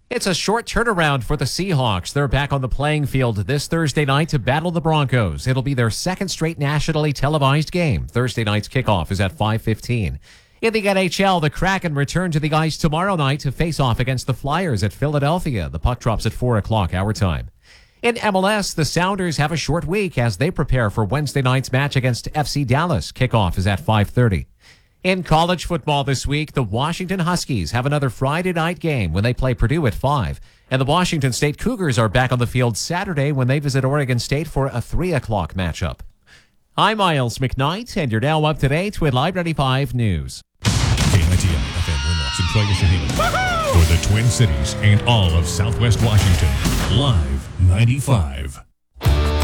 It's a short turnaround for the Seahawks. They're back on the playing field this Thursday night to battle the Broncos. It'll be their second straight nationally televised game. Thursday night's kickoff is at 5:15. In the NHL, the Kraken return to the ice tomorrow night to face off against the Flyers at Philadelphia. The puck drops at 4 o'clock our time. In MLS, the Sounders have a short week as they prepare for Wednesday night's match against FC Dallas. Kickoff is at 5:30. In college football this week, the Washington Huskies have another Friday night game when they play Purdue at 5. And the Washington State Cougars are back on the field Saturday when they visit Oregon State for a 3 o'clock matchup. I'm Miles McKnight, and you're now up to date with Live 95 News. KITM FM Winlock and Troy Shaheen for the Twin Cities and all of Southwest Washington. Live 95.